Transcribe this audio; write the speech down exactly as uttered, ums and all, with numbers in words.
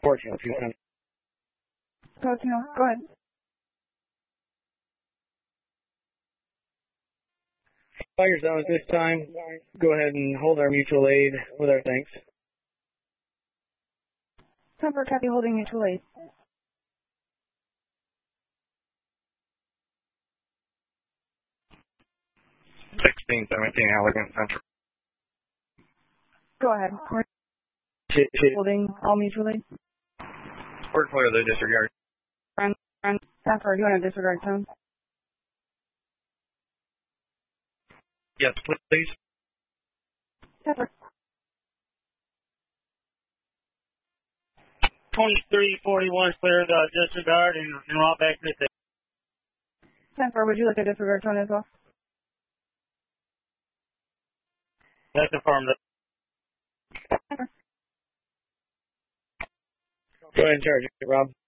fourteen, if you want. fourteen, go ahead. Fire's down at this time. Go ahead and hold our mutual aid with our thanks. ten four, copy, holding mutual aid. sixteen seventeen, Halligan Central. Go ahead. We're Shit, shit. holding all mutual aid. We're clear of the disregard. Friend, friend, ten four, do you want to disregard tone? Yes, please. ten four. twenty-three forty-one clear the disregard and, and route back to the ten four, would you like a disregard tone as well? That's confirmed. Go ahead and charge it, Rob.